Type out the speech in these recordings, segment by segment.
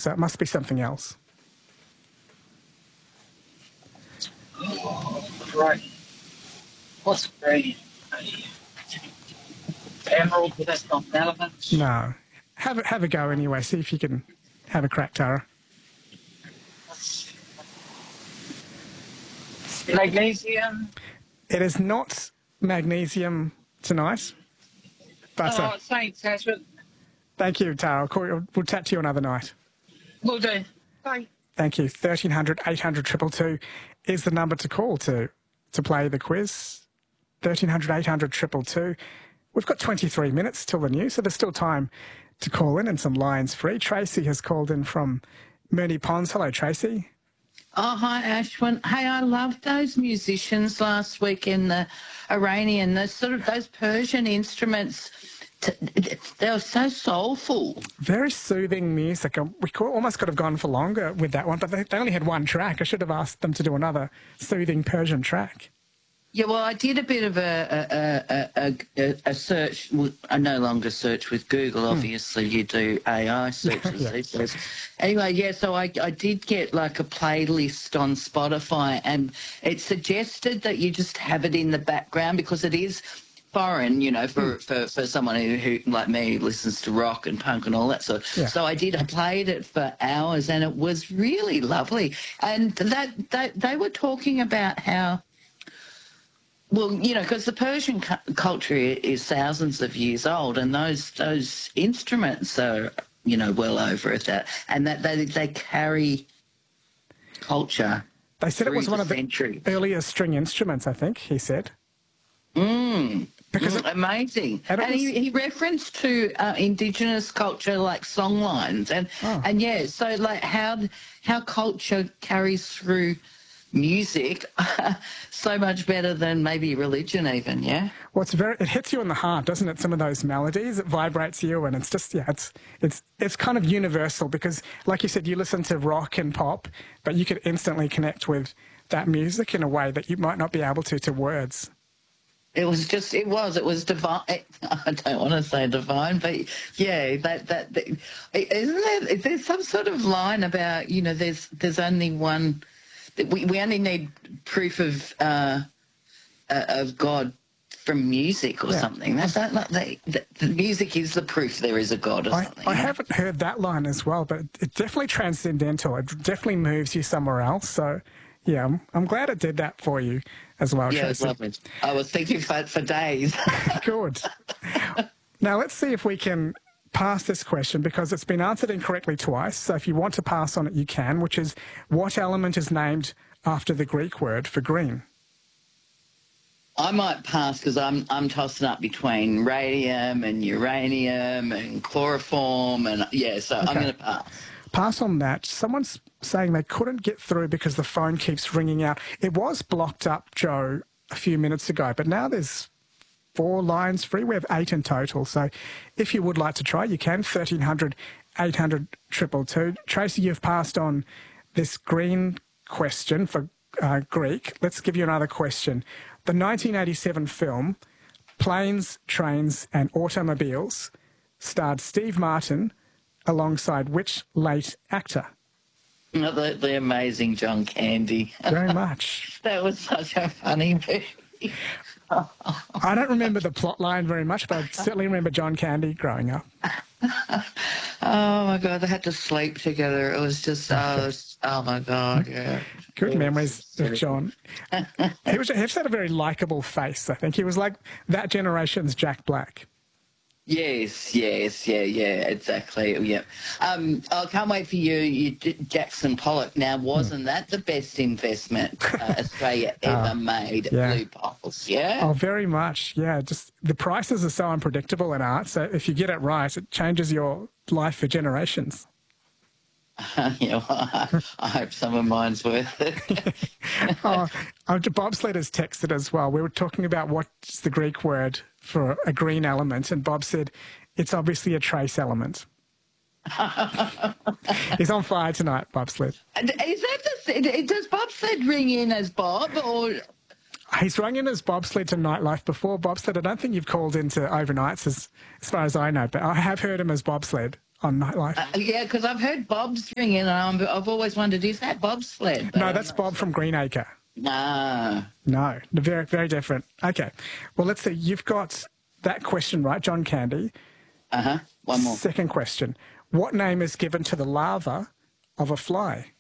so it must be something else. Oh, right. What's green? Emerald, but that's not elements. No. Have a go anyway. See if you can have a crack, Tara. Magnesium. It is not magnesium tonight. But, Oh, thanks, Ashford. thank you, Tara. We'll chat to you another night. Will do. Bye. Thank you. 1300 800 222 is the number to call to play the quiz. 1300 800 222. We've got 23 minutes till the news, so there's still time to call in and some lines free. Tracy has called in from Moonee Ponds. Hello, Tracy. Oh, hi, Ashwin. Hey, I loved those musicians last week in the Iranian, those Persian instruments. They were so soulful. Very soothing music. Almost could have gone for longer with that one, but they only had one track. I should have asked them to do another soothing Persian track. Yeah, well, I did a bit of a search. Well, I no longer search with Google. Obviously, you do AI searches these days. Anyway, yeah, so I did get like a playlist on Spotify, and it suggested that you just have it in the background because it is foreign, you know, for someone who like me listens to rock and punk and all that sort. Yeah. So I played it for hours, and it was really lovely. And that they were talking about how, well, you know, because the Persian culture is thousands of years old, and those instruments are, you know, well over that, and that they carry culture. They said it was one of the centuries. earliest string instruments, I think, he said. Amazing. And he referenced to indigenous culture, like song lines, and yeah, so like how culture carries through music so much better than maybe religion even, yeah? Well, it hits you in the heart, doesn't it? Some of those melodies, it vibrates you, and it's just, it's kind of universal because, like you said, you listen to rock and pop, but you could instantly connect with that music in a way that you might not be able to words. It was divine. I don't want to say divine, but yeah, is there some sort of line about, you know, there's only one, we only need proof of God from music or something. The music is the proof there is a God or something. I haven't heard that line as well, but it's definitely transcendental. It definitely moves you somewhere else. So, yeah, I'm glad it did that for you as well, yeah, Tracy. it's lovely. I was thinking for days. Good. Now, let's see if we can pass this question because it's been answered incorrectly twice. So if you want to pass on it, you can, which is what element is named after the Greek word for green? I might pass because I'm tossing up between radium and uranium and chloroform and, yeah, so okay. I'm going to pass. Pass on that. Someone's saying they couldn't get through because the phone keeps ringing out. It was blocked up, Joe, a few minutes ago, but now there's 4 lines free. We have 8 in total. So if you would like to try, you can. 1300 800 222. Tracy, you've passed on this green question for Greek. Let's give you another question. The 1987 film Planes, Trains and Automobiles starred Steve Martin alongside which late actor? The amazing John Candy. Very much. That was such a funny movie. I don't remember the plot line very much, but I certainly remember John Candy growing up. Oh, my God, they had to sleep together. It was just, oh my God, yeah. Good memories of John. He just had a very likeable face, I think. He was like that generation's Jack Black. Yes, yeah, exactly, yeah. I can't wait for you Jackson Pollock. Now, wasn't that the best investment Australia ever made? Yeah. Blue Poles, yeah? Oh, very much, yeah. Just the prices are so unpredictable in art, so if you get it right, it changes your life for generations. Yeah, well, I hope some of mine's worth it. Bobsled has texted as well. We were talking about what's the Greek word for a green element, and Bob said it's obviously a trace element. He's on fire tonight, Bobsled. Is that does Bobsled ring in as Bob, or...? He's rung in as Bobsled to Nightlife before. Bobsled, I don't think you've called into overnights as far as I know, but I have heard him as Bobsled on Nightlife. Yeah, because I've heard Bob's ringing, and I've always wondered, is that Bob's sled? No, that's Bob from Greenacre. No. No, very, very different. Okay. Well, let's see. You've got that question right, John Candy. One more. Second question. What name is given to the larva of a fly?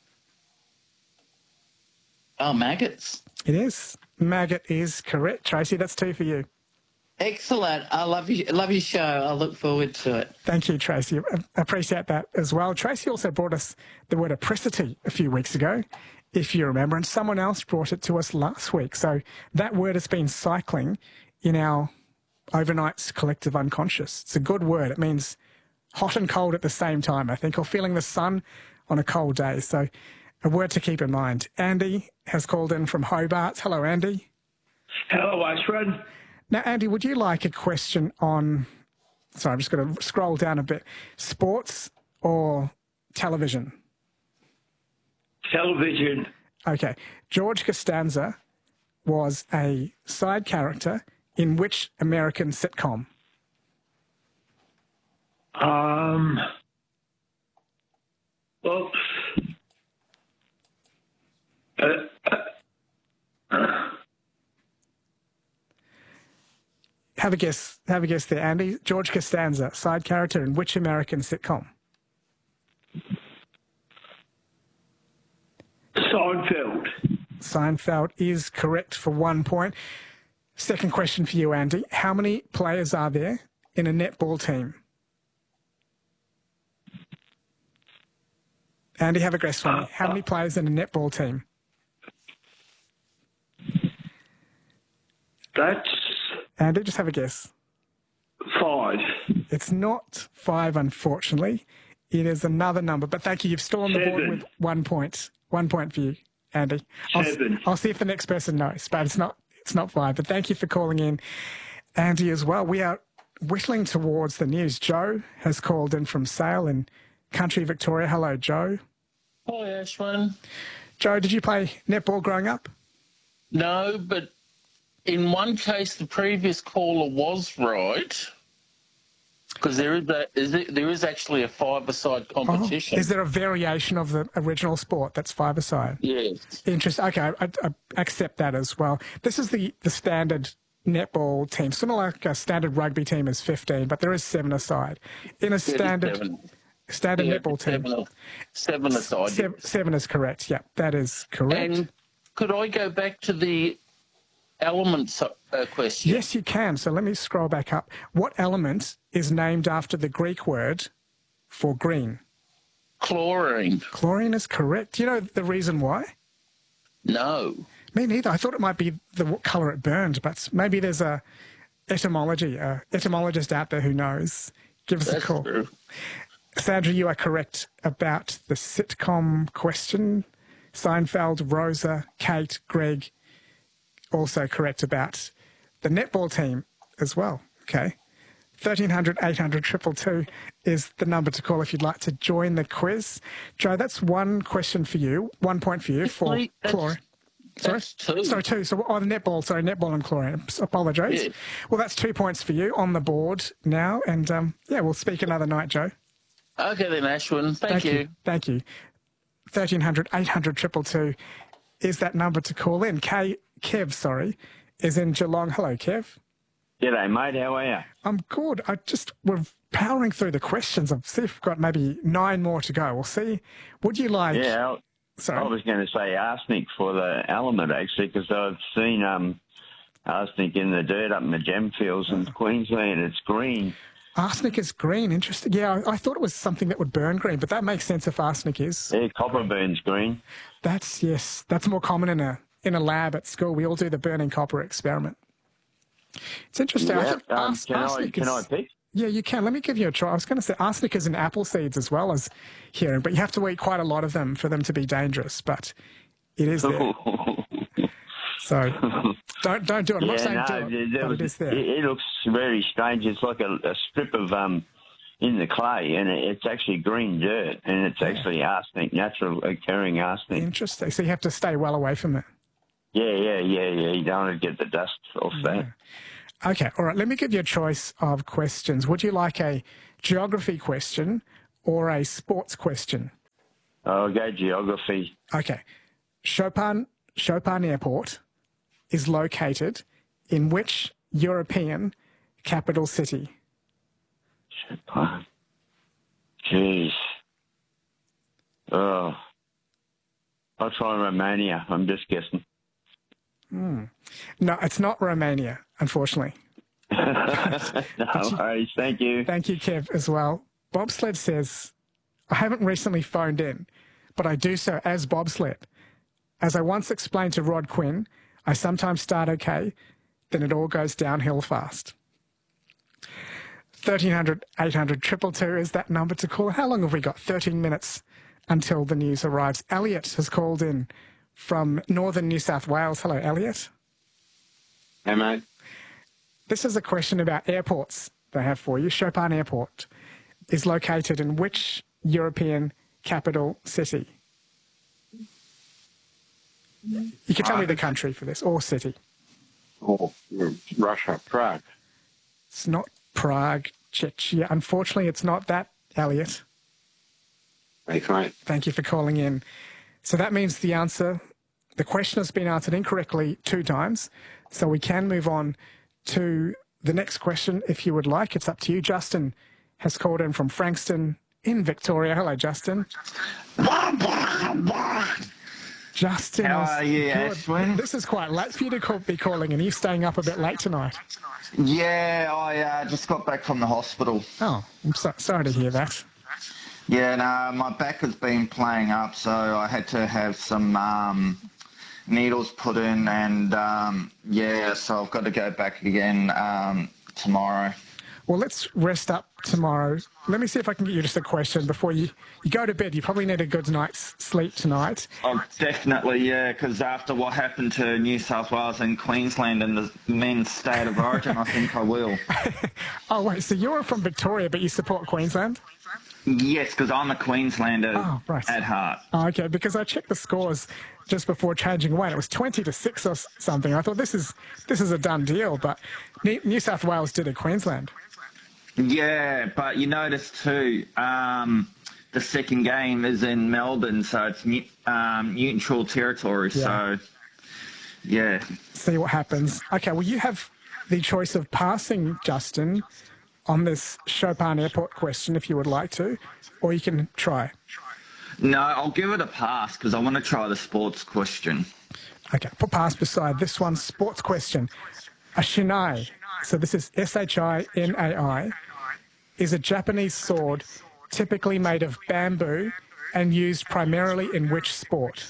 Oh, maggots. It is. Maggot is correct. Tracy, that's 2 for you. Excellent. I love your show. I look forward to it. Thank you, Tracy. I appreciate that as well. Tracy also brought us the word apricity a few weeks ago, if you remember, and someone else brought it to us last week. So that word has been cycling in our overnight collective unconscious. It's a good word. It means hot and cold at the same time, I think, or feeling the sun on a cold day. So a word to keep in mind. Andy has called in from Hobart. Hello, Andy. Hello, Ashford. Now, Andy, would you like a question on, sorry, I'm just going to scroll down a bit, sports or television? Television. Okay. George Costanza was a side character in which American sitcom? Well, Have a guess there, Andy. George Costanza, side character in which American sitcom? Seinfeld. Seinfeld is correct for 1 point. Second question for you, Andy. How many players are there in a netball team? Andy, have a guess for me. How many players in a netball team? That's Andy, just have a guess. 5. It's not 5, unfortunately. It is another number. But thank you. You've still on the board 7. with 1 point. 1 point for you, Andy. 7. I'll see if the next person knows, but it's not 5. But thank you for calling in, Andy, as well. We are whittling towards the news. Joe has called in from Sale in country Victoria. Hello, Joe. Hi, Ashwin. Joe, did you play netball growing up? No, but in one case, the previous caller was right, because there is actually a five-a-side competition. Is there a variation of the original sport that's five-a-side? Yes. Interesting. Okay, I accept that as well. This is the standard netball team, similar like a standard rugby team is 15, but there is 7-a-side. In a standard netball team. 7-a-side. 7 is correct. Yeah, that is correct. And could I go back to the elements question? Yes, you can. So let me scroll back up. What element is named after the Greek word for green? Chlorine. Chlorine is correct. Do you know the reason why? No. Me neither. I thought it might be the colour it burned, but maybe there's a etymologist out there who knows. Give us a call. True. Sandra, you are correct about the sitcom question. Seinfeld, Rosa, Kate, Greg, also correct about the netball team as well. Okay. 1300 800 222 is the number to call if you'd like to join the quiz. Joe, that's one question for you, 1 point for you for chlorine. That's two. Sorry, 2. So on netball, netball and chlorine. Apologise. Yeah. Well, that's 2 points for you on the board now. And we'll speak another night, Joe. Okay then, Ashwin. Thank you. Thank you. 1300 800 222 is that number to call in. Kev, is in Geelong. Hello, Kev. G'day, mate. How are you? I'm good. We're powering through the questions. I've see if we've got maybe 9 more to go. We'll see. Would you like... Yeah, Sorry. I was going to say arsenic for the element, actually, because I've seen arsenic in the dirt up in the gem fields in Queensland. It's green. Arsenic is green. Interesting. Yeah, I thought it was something that would burn green, but that makes sense if arsenic is. Yeah, copper burns green. That's more common in a lab at school. We all do the burning copper experiment. It's interesting. Yeah, I think can I pick? Yeah, you can. Let me give you a try. I was going to say arsenic is in apple seeds as well as hearing, but you have to eat quite a lot of them for them to be dangerous. But it is there. So don't do it. I'm not saying do it, but it is there. It looks very strange. It's like a strip of in the clay, and it's actually green dirt, and it's actually arsenic, natural occurring arsenic. Interesting. So you have to stay well away from it. Yeah. You don't want to get the dust off that. Okay, all right. Let me give you a choice of questions. Would you like a geography question or a sports question? I'll go geography. Okay. Chopin Airport is located in which European capital city? Chopin. Jeez. Oh. I'll try Romania. I'm just guessing. No, it's not Romania, unfortunately. No worries. Thank you. Thank you, Kev, as well. Bobsled says, I haven't recently phoned in, but I do so as bobsled. As I once explained to Rod Quinn, I sometimes start okay, then it all goes downhill fast. 1300 800 222 is that number to call. How long have we got? 13 minutes until the news arrives. Elliot has called in from northern New South Wales. Hello, Elliot. Hey, mate. This is a question about airports they have for you. Chopin Airport is located in which European capital city? You can tell me the country for this, or city. Oh, Russia, Prague. It's not Prague, Czechia. Unfortunately, it's not that, Elliot. Thanks, mate. Thank you for calling in. So that means the question has been answered incorrectly 2 times. So we can move on to the next question if you would like. It's up to you. Justin has called in from Frankston in Victoria. Hello, Justin. Justin, how are you, good. Ashwin? This is quite late for you to be calling, and are you staying up a bit late tonight? Yeah, I just got back from the hospital. Oh, I'm sorry to hear that. Yeah, no, my back has been playing up, so I had to have some needles put in, and yeah, so I've got to go back again tomorrow. Well, let's rest up tomorrow. Let me see if I can get you just a question before you go to bed. You probably need a good night's sleep tonight. Oh, definitely, yeah, because after what happened to New South Wales and Queensland in the men's state of origin, I think I will. Oh, wait, so you're from Victoria, but you support Queensland? Yes, because I'm a Queenslander at heart. Oh, okay, because I checked the scores just before changing away, and it was 20-6 or something. I thought this is a done deal, but New South Wales did at Queensland. Yeah, but you notice too, the second game is in Melbourne, so it's neutral territory. Yeah. So, yeah. See what happens. Okay, well, you have the choice of passing, Justin, on this Chopin Airport question if you would like to, or you can try. No, I'll give it a pass because I want to try the sports question. Okay, put pass beside this one. Sports question. A shinai, so this is Shinai, is a Japanese sword typically made of bamboo and used primarily in which sport?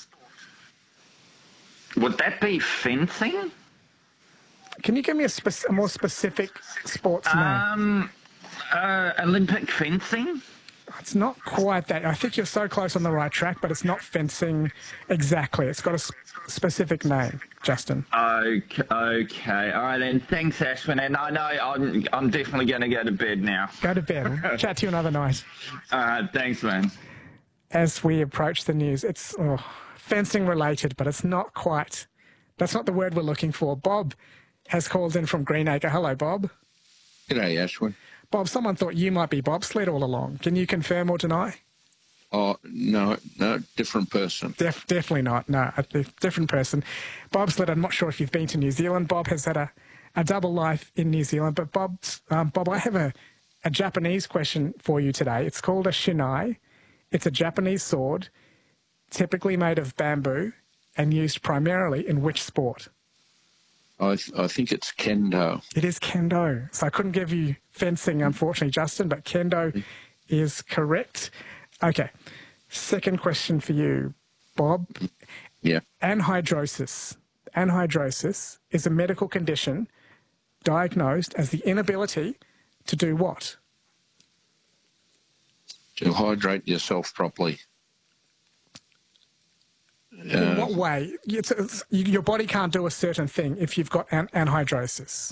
Would that be fencing? Can you give me a more specific sports name? Olympic fencing? It's not quite that. I think you're so close on the right track, but it's not fencing exactly. It's got a specific name, Justin. Okay. All right, then. Thanks, Ashwin. And I know I'm definitely going to go to bed now. Go to bed. Chat to you another night. All right. Thanks, man. As we approach the news, it's fencing related, but it's not quite. That's not the word we're looking for. Bob has called in from Greenacre. Hello, Bob. G'day, Ashwin. Bob, someone thought you might be bobsled all along. Can you confirm or deny? Oh, no, different person. Definitely not. No, a different person. Bobsled, I'm not sure if you've been to New Zealand. Bob has had a double life in New Zealand. But Bob, I have a Japanese question for you today. It's called a shinai. It's a Japanese sword, typically made of bamboo and used primarily in which sport? I think it's kendo. It is kendo. So I couldn't give you fencing, unfortunately, Justin, but kendo is correct. Okay. Second question for you, Bob. Yeah. Anhydrosis. Anhydrosis is a medical condition diagnosed as the inability to do what? To hydrate yourself properly. In what way? Your body can't do a certain thing if you've got anhydrosis.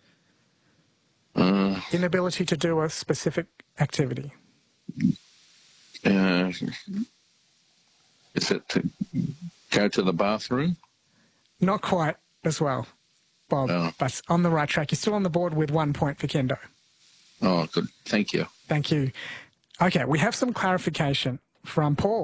Inability to do a specific activity. Is it to go to the bathroom? Not quite as well, Bob, but on the right track. You're still on the board with 1 point for kendo. Oh, good. Thank you. Thank you. Okay, we have some clarification from Paul.